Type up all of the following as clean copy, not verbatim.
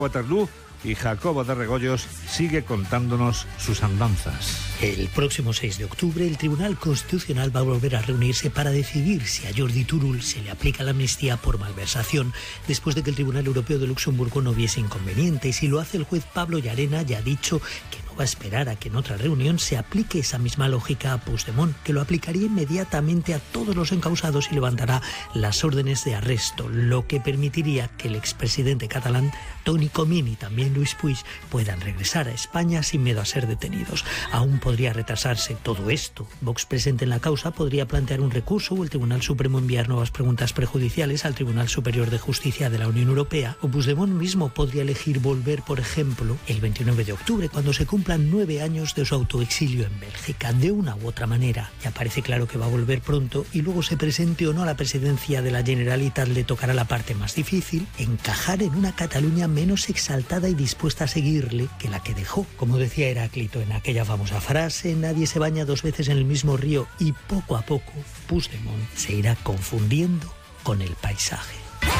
Waterloo y Jacobo de Regoyos sigue contándonos sus andanzas. El próximo 6 de octubre el Tribunal Constitucional va a volver a reunirse para decidir si a Jordi Turull se le aplica la amnistía por malversación después de que el Tribunal Europeo de Luxemburgo no viese inconveniente, y si lo hace el juez Pablo Llarena ya ha dicho que no va a esperar a que en otra reunión se aplique esa misma lógica a Puigdemont, que lo aplicaría inmediatamente a todos los encausados y levantará las órdenes de arresto, lo que permitiría que el expresidente catalán Toni Comín y también Luis Puig puedan regresar a España sin miedo a ser detenidos. Aún podría retrasarse todo esto. Vox, presente en la causa, podría plantear un recurso o el Tribunal Supremo enviar nuevas preguntas prejudiciales al Tribunal Superior de Justicia de la Unión Europea, o Puigdemont mismo podría elegir volver, por ejemplo, el 29 de octubre, cuando se cumplan 9 años de su autoexilio en Bélgica. De una u otra manera, ya parece claro que va a volver pronto, y luego se presente o no a la presidencia de la Generalitat, le tocará la parte más difícil: encajar en una Cataluña menos exaltada y dispuesta a seguirle que la que dejó. Como decía Heráclito en aquella famosa frase, nadie se baña 2 veces en el mismo río, y poco a poco Puigdemont se irá confundiendo con el paisaje.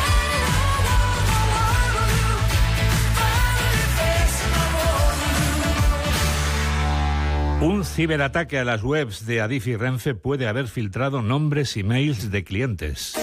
Un ciberataque a las webs de Adif y Renfe puede haber filtrado nombres y mails de clientes.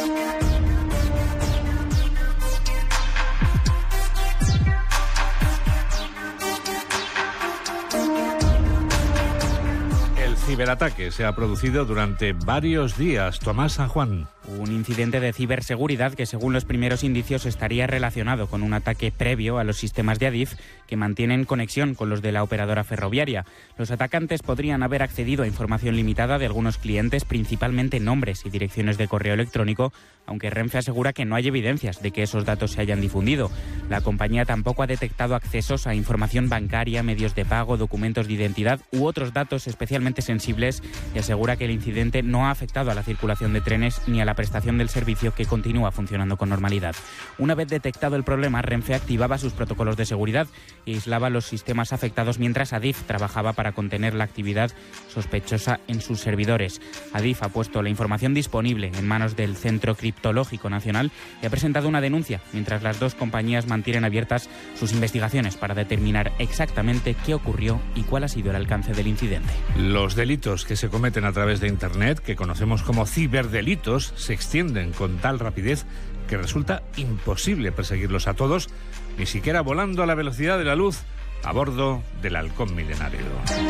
El ciberataque se ha producido durante varios días. Tomás San Juan. Un incidente de ciberseguridad que, según los primeros indicios, estaría relacionado con un ataque previo a los sistemas de Adif que mantienen conexión con los de la operadora ferroviaria. Los atacantes podrían haber accedido a información limitada de algunos clientes, principalmente nombres y direcciones de correo electrónico, aunque Renfe asegura que no hay evidencias de que esos datos se hayan difundido. La compañía tampoco ha detectado accesos a información bancaria, medios de pago, documentos de identidad u otros datos especialmente sensibles, y asegura que el incidente no ha afectado a la circulación de trenes ni a la prestación del servicio, que continúa funcionando con normalidad. Una vez detectado el problema, Renfe activaba sus protocolos de seguridad y aislaba los sistemas afectados, mientras Adif trabajaba para contener la actividad sospechosa en sus servidores. Adif ha puesto la información disponible en manos del Centro Criptológico Nacional y ha presentado una denuncia, mientras las dos compañías mantienen abiertas sus investigaciones para determinar exactamente qué ocurrió y cuál ha sido el alcance del incidente. Los delitos que se cometen a través de Internet, que conocemos como ciberdelitos, se extienden con tal rapidez que resulta imposible perseguirlos a todos, ni siquiera volando a la velocidad de la luz a bordo del halcón milenario.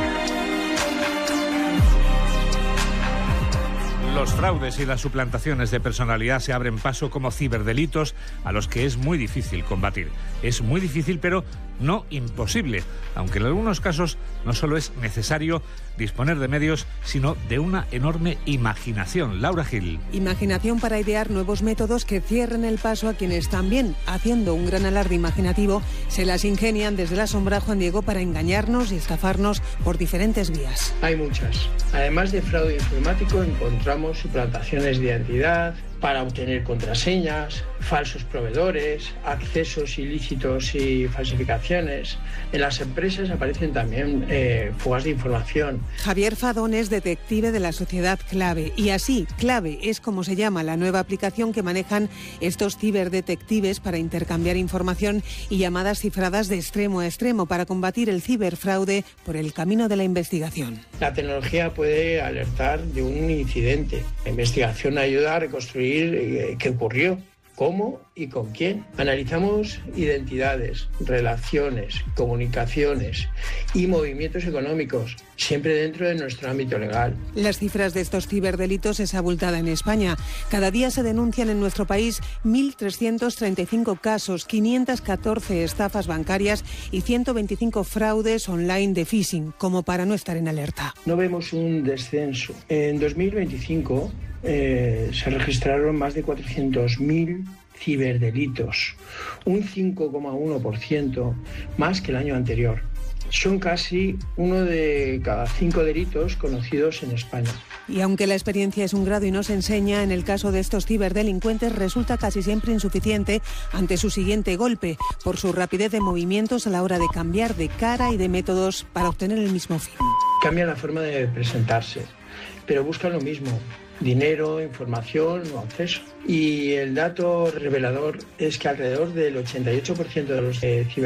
Los fraudes y las suplantaciones de personalidad se abren paso como ciberdelitos a los que es muy difícil combatir. Es muy difícil, pero no imposible, aunque en algunos casos no solo es necesario disponer de medios, sino de una enorme imaginación. Laura Gil. Imaginación para idear nuevos métodos que cierren el paso a quienes también, haciendo un gran alarde imaginativo, se las ingenian desde la sombra, Juan Diego, para engañarnos y estafarnos por diferentes vías. Hay muchas. Además de fraude informático, encontramos suplantaciones de identidad para obtener contraseñas, falsos proveedores, accesos ilícitos y falsificaciones. En las empresas aparecen también fugas de información. Javier Fadón es detective de la sociedad Clave, y así, Clave es como se llama la nueva aplicación que manejan estos ciberdetectives para intercambiar información y llamadas cifradas de extremo a extremo para combatir el ciberfraude por el camino de la investigación. La tecnología puede alertar de un incidente. La investigación ayuda a reconstruir qué ocurrió, cómo y con quién. Analizamos identidades, relaciones, comunicaciones y movimientos económicos, siempre dentro de nuestro ámbito legal. Las cifras de estos ciberdelitos es abultada en España. Cada día se denuncian en nuestro país 1.335 casos, 514 estafas bancarias y 125 fraudes online de phishing, como para no estar en alerta. No vemos un descenso. En 2025 se registraron más de 400.000 ciberdelitos, un 5,1% más que el año anterior. Son casi 1 de cada 5 delitos conocidos en España. Y aunque la experiencia es un grado y nos enseña, en el caso de estos ciberdelincuentes resulta casi siempre insuficiente ante su siguiente golpe, por su rapidez de movimientos a la hora de cambiar de cara y de métodos para obtener el mismo fin. Cambian la forma de presentarse, pero buscan lo mismo: dinero, información o acceso. Y el dato revelador es que alrededor del 88% de los